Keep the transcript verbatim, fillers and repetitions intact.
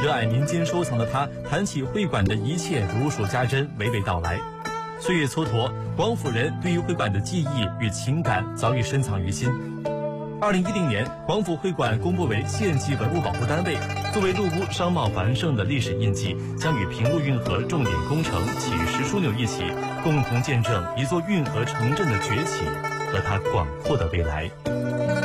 热爱民间收藏的他，谈起会馆的一切如数家珍，娓娓道来。岁月蹉跎，广府人对于会馆的记忆与情感早已深藏于心。二零一零年，广府会馆公布为县级文物保护单位，作为陆屋商贸繁盛的历史印记，将与平陆运河重点工程起石枢纽一起，共同见证一座运河城镇的崛起和它广阔的未来。